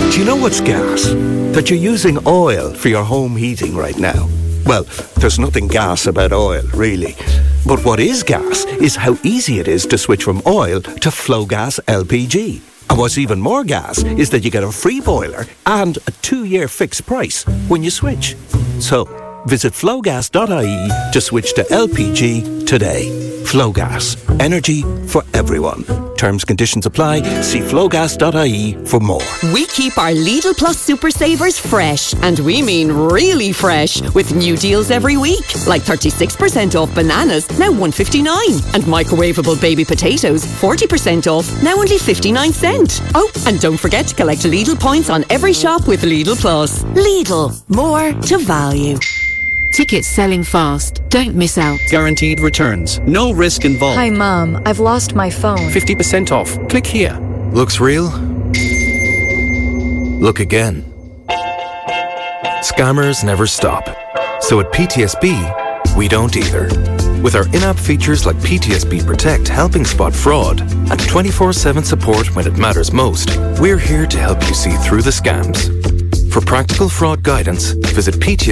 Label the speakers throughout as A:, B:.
A: Do you know what's gas? That you're using oil for your home heating right now. Well, there's nothing gas about oil, really. But what is gas is how easy it is to switch from oil to Flowgas LPG. And what's even more gas is that you get a free boiler and a 2-year fixed price when you switch. So, visit flowgas.ie to switch to LPG today. Flowgas. Energy for everyone. Terms, conditions apply. See flowgas.ie for more.
B: We keep our Lidl Plus Super Savers fresh, and we mean really fresh, with new deals every week. Like 36% off bananas, now $1.59. And microwavable baby potatoes, 40% off, now only 59 cents. Oh, and don't forget to collect Lidl points on every shop with Lidl Plus. Lidl. More to value.
C: Tickets selling fast. Don't miss out.
D: Guaranteed returns. No risk involved.
E: Hi, Mom. I've lost my phone.
D: 50% off. Click here.
F: Looks real? Look again. Scammers never stop. So at PTSB, we don't either. With our in-app features like PTSB Protect helping spot fraud and 24/7 support when it matters most, we're here to help you see through the scams. For practical fraud guidance, visit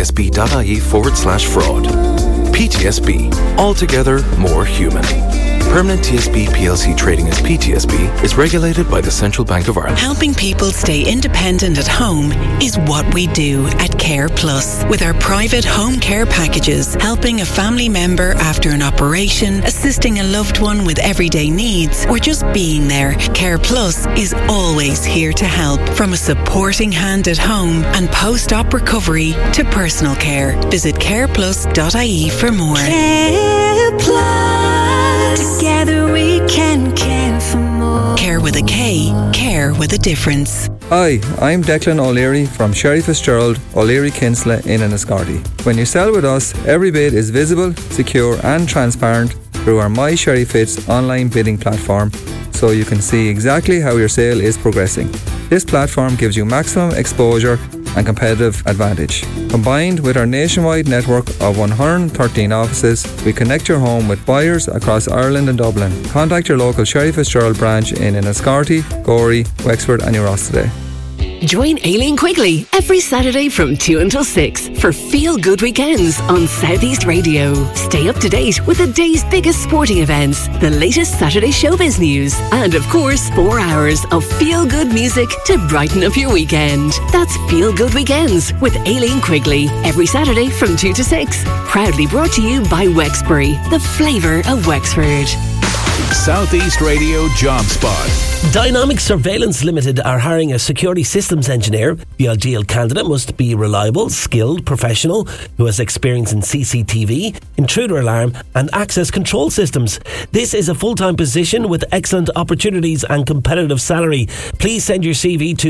F: ptsb.ie/fraud. PTSB, altogether more human. Permanent TSB PLC trading as PTSB is regulated by the Central Bank of Ireland.
G: Helping people stay independent at home is what we do at Care Plus. With our private home care packages, helping a family member after an operation, assisting a loved one with everyday needs, or just being there, Care Plus is always here to help. From a supporting hand at home and post-op recovery to personal care. Visit careplus.ie for more.
H: Care Plus. Together we can care for more.
G: Care with a K. Care with a difference.
I: Hi, I'm Declan O'Leary from Sherry Fitzgerald, O'Leary Kinsella in Enniscorthy. When you sell with us, every bid is visible, secure and transparent through our My Sherry Fitz online bidding platform, so you can see exactly how your sale is progressing. This platform gives you maximum exposure and competitive advantage. Combined with our nationwide network of 113 offices, we connect your home with buyers across Ireland and Dublin. Contact your local Sherry Fitzgerald branch in Enniscorthy, Gorey, Wexford and Ross today.
J: Join Aileen Quigley every Saturday from 2 until 6 for Feel Good Weekends on Southeast Radio. Stay up to date with the day's biggest sporting events, the latest Saturday showbiz news, and of course, 4 hours of feel good music to brighten up your weekend. That's Feel Good Weekends with Aileen Quigley every Saturday from 2 to 6. Proudly brought to you by Wexbury, the flavour of Wexford.
K: Southeast Radio Job Spot.
L: Dynamic Surveillance Limited are hiring a security systems engineer. The ideal candidate must be reliable, skilled, professional, who has experience in CCTV, intruder alarm and access control systems. This is a full-time position with excellent opportunities and competitive salary. Please send your CV to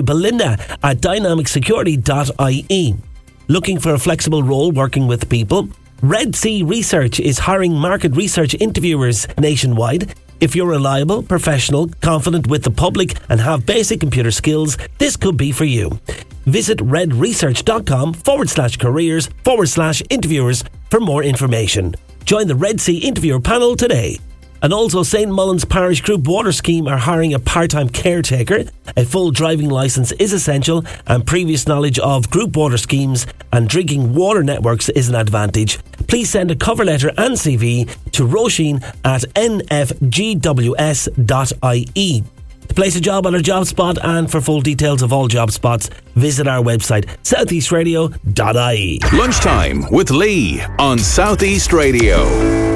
L: belinda@dynamicsecurity.ie. Looking for a flexible role working with people? Red Sea Research is hiring market research interviewers nationwide. If you're reliable, professional, confident with the public and have basic computer skills, this could be for you. Visit redresearch.com/careers/interviewers for more information. Join the Red Sea interviewer panel today. And also St. Mullins Parish Group Water Scheme are hiring a part-time caretaker. A full driving licence is essential and previous knowledge of group water schemes and drinking water networks is an advantage. Please send a cover letter and CV to roisin@nfgws.ie. To place a job on our job spot and for full details of all job spots, visit our website southeastradio.ie.
K: Lunchtime with Lee on Southeast Radio.